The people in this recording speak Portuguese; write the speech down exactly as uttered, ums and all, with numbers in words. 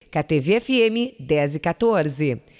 K T V F M dez e quatorze.